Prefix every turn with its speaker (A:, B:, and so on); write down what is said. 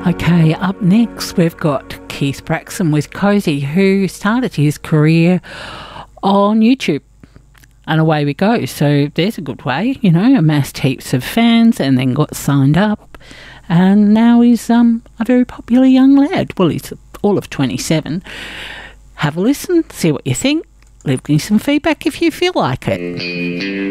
A: Okay, up next we've got Keith Braxton with Cozy, who started his career on YouTube. And away we go. So there's a good way, you know, amassed heaps of fans and then got signed up. And now he's a very popular young lad. Well, he's all of 27. Have a listen, see what you think. Leave me some feedback if you feel like it.